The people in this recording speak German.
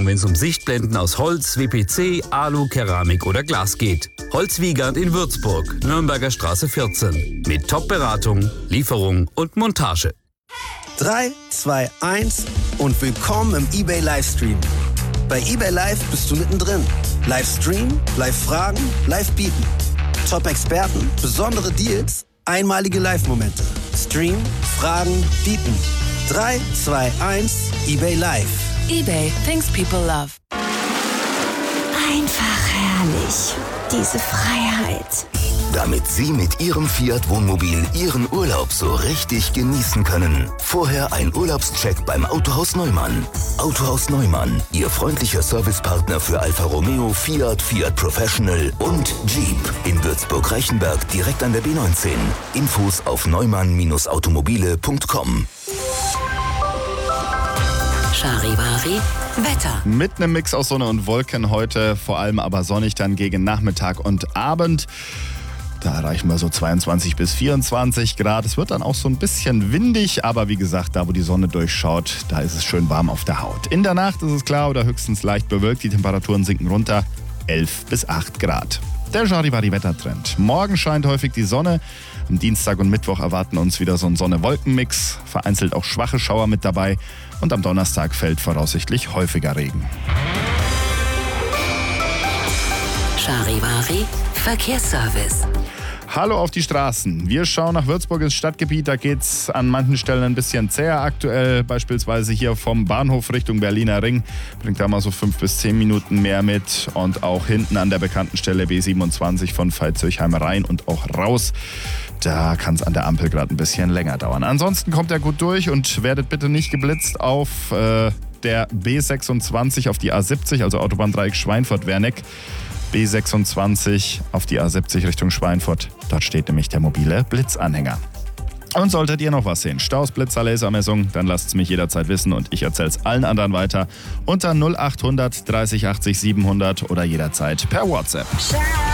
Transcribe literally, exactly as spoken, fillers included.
wenn es um Sichtblenden aus Holz, W P C, Alu, Keramik oder Glas geht. Holz Wiegand in Würzburg, Nürnberger Straße vierzehn. Mit Top-Beratung, Lieferung und Montage. drei, zwei, eins und willkommen im eBay Livestream. Bei eBay Live bist du mittendrin. Livestream, Live-Fragen, Live-Bieten. Top-Experten, besondere Deals, einmalige Live-Momente. Stream, Fragen, Bieten. drei, zwei, eins, eBay Live. eBay, things people love. Einfach herrlich, diese Freiheit. Damit Sie mit Ihrem Fiat Wohnmobil Ihren Urlaub so richtig genießen können. Vorher ein Urlaubscheck beim Autohaus Neumann. Autohaus Neumann, Ihr freundlicher Servicepartner für Alfa Romeo, Fiat, Fiat Professional und Jeep. In Würzburg-Reichenberg direkt an der B neunzehn. Infos auf neumann Bindestrich automobile Punkt com. Charivari Wetter. Mit einem Mix aus Sonne und Wolken heute, vor allem aber sonnig dann gegen Nachmittag und Abend. Da erreichen wir so zweiundzwanzig bis vierundzwanzig Grad. Es wird dann auch so ein bisschen windig, aber wie gesagt, da wo die Sonne durchschaut, da ist es schön warm auf der Haut. In der Nacht ist es klar oder höchstens leicht bewölkt. Die Temperaturen sinken runter, elf bis acht Grad. Der Charivari-Wettertrend. Morgen scheint häufig die Sonne. Am Dienstag und Mittwoch erwarten uns wieder so ein Sonne-Wolken-Mix. Vereinzelt auch schwache Schauer mit dabei. Und am Donnerstag fällt voraussichtlich häufiger Regen. Charivari Verkehrsservice. Hallo auf die Straßen. Wir schauen nach Würzburg ins Stadtgebiet. Da geht es an manchen Stellen ein bisschen zäher aktuell. Beispielsweise hier vom Bahnhof Richtung Berliner Ring. Bringt da mal so fünf bis zehn Minuten mehr mit. Und auch hinten an der bekannten Stelle B siebenundzwanzig von Veitshöchheim rein und auch raus. Da kann es an der Ampel gerade ein bisschen länger dauern. Ansonsten kommt er gut durch und werdet bitte nicht geblitzt auf äh, der B sechsundzwanzig auf die A siebzig, also Autobahndreieck Schweinfurt-Werneck. B sechsundzwanzig auf die A siebzig Richtung Schweinfurt. Dort steht nämlich der mobile Blitzanhänger. Und solltet ihr noch was sehen, Staus, Blitzer, Lasermessung, dann lasst es mich jederzeit wissen und ich erzähle es allen anderen weiter unter null achthundert dreißig achtzig siebenhundert oder jederzeit per WhatsApp.